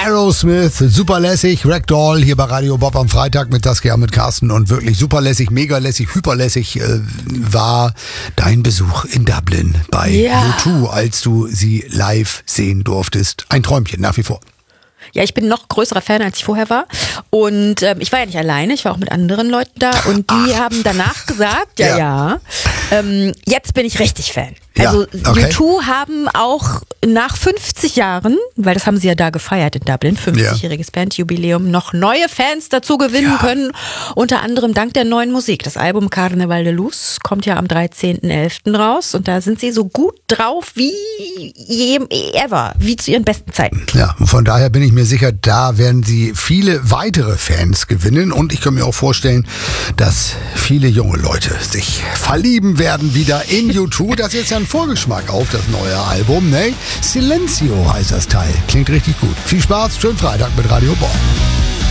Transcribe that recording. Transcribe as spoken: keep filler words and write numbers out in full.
Aerosmith, super lässig, Ragdoll hier bei Radio Bob am Freitag mit Saskia, mit Carsten und wirklich super lässig, mega lässig, hyperlässig äh, war dein Besuch in Dublin bei Ja. U zwei, als du sie live sehen durftest. Ein Träumchen, nach wie vor. Ja, ich bin noch größerer Fan, als ich vorher war. Und ähm, ich war ja nicht alleine, ich war auch mit anderen Leuten da. Und die Ach. haben danach gesagt, ja, ja, ja ähm, jetzt bin ich richtig Fan. Also ja, okay. U zwei haben auch nach fünfzig Jahren, weil das haben sie ja da gefeiert in Dublin, fünfzigjähriges ja. Bandjubiläum, noch neue Fans dazu gewinnen ja. können. Unter anderem dank der neuen Musik. Das Album Carnaval de Luz kommt ja am dreizehnten elften raus. Und da sind sie so gut drauf wie je, ever, wie zu ihren besten Zeiten. Ja, und von daher bin ich mir sicher, da werden sie viele weitere Fans gewinnen. Und ich kann mir auch vorstellen, dass viele junge Leute sich verlieben werden wieder in U zwei. Das ist ja ein Vorgeschmack auf das neue Album, ne? Silencio heißt das Teil. Klingt richtig gut. Viel Spaß, schönen Freitag mit Radio Bob.